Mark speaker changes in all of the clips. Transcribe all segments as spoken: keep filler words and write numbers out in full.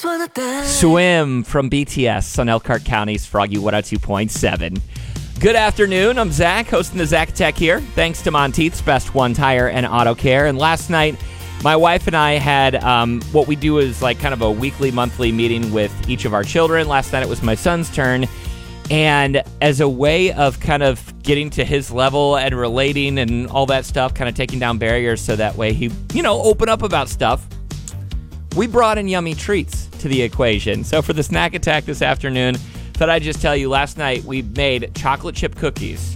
Speaker 1: Swim from B T S on Elkhart County's Froggy one oh two point seven. Good afternoon. I'm Zach, hosting the Zach Attack here. Thanks to Monteith's Best One Tire and Auto Care. And last night, my wife and I had um, what we do is like kind of a weekly, monthly meeting with each of our children. Last night, it was my son's turn. And as a way of kind of getting to his level and relating and all that stuff, kind of taking down barriers so that way he, you know, open up about stuff, we brought in yummy treats to the equation. So for the snack attack this afternoon, thought I'd just tell you, last night we made chocolate chip cookies,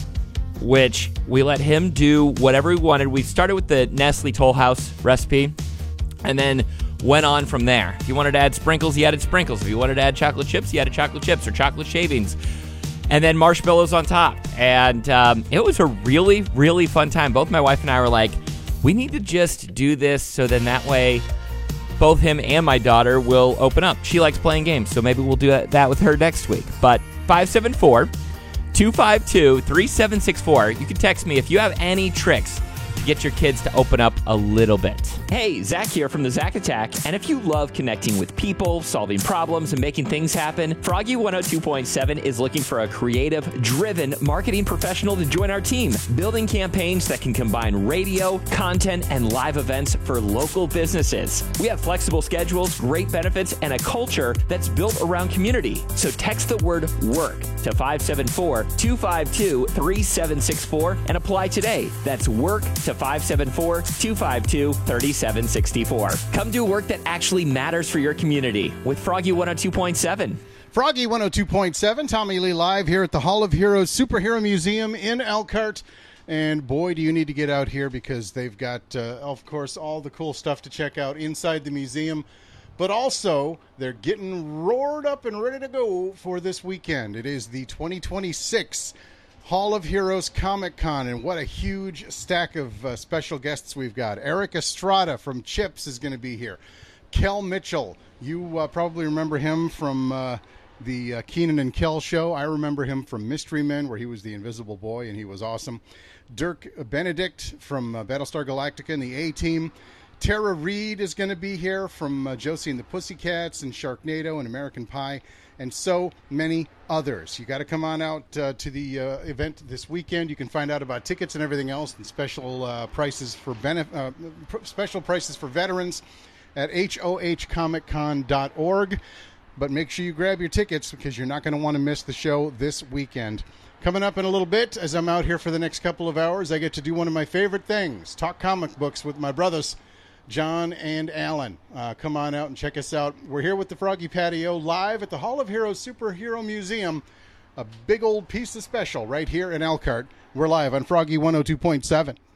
Speaker 1: which we let him do whatever he wanted. We started with the Nestle Toll House recipe and then went on from there. If you wanted to add sprinkles, you added sprinkles. If you wanted to add chocolate chips, you added chocolate chips or chocolate shavings. And then marshmallows on top. And um, it was a really, really fun time. Both my wife and I were like, we need to just do this so then that way both him and my daughter will open up. She likes playing games, so maybe we'll do that with her next week. But five seven four, two five two, three seven six four. You can text me if you have any tricks to get your kids to open up a little bit. Hey, Zach here from the Zach Attack. And if you love connecting with people, solving problems, and making things happen, Froggy one oh two point seven is looking for a creative, driven marketing professional to join our team, building campaigns that can combine radio, content, and live events for local businesses. We have flexible schedules, great benefits, and a culture that's built around community. So text the word WORK to five seven four, two five two, three seven six four and apply today. That's WORK to five seven four, two five two, three seven six four. Come do work that actually matters for your community with Froggy one oh two point seven.
Speaker 2: Froggy one oh two point seven, Tommy Lee live here at the Hall of Heroes Superhero Museum in Elkhart. And boy, do you need to get out here because they've got, uh, of course, all the cool stuff to check out inside the museum. But also, they're getting roared up and ready to go for this weekend. It is the twenty twenty-six Hall of Heroes Comic Con, and what a huge stack of uh, special guests we've got. Eric Estrada from Chips is going to be here. Kel Mitchell, you uh, probably remember him from uh, the uh, Keenan and Kel show. I remember him from Mystery Men, where he was the Invisible Boy, and he was awesome. Dirk Benedict from uh, Battlestar Galactica and the A-Team. Tara Reid is going to be here from uh, Josie and the Pussycats and Sharknado and American Pie, and so many others. You got to come on out uh, to the uh, event this weekend. You can find out about tickets and everything else and special uh, prices for benef- uh, pr- special prices for veterans at H O H comic con dot org. But make sure you grab your tickets because you're not going to want to miss the show this weekend. Coming up in a little bit, as I'm out here for the next couple of hours, I get to do one of my favorite things, talk comic books with my brothers, John and Alan. Uh, come on out and check us out. We're here with the Froggy Patio live at the Hall of Heroes Superhero Museum. A big old piece of special right here in Elkhart. We're live on Froggy one oh two point seven.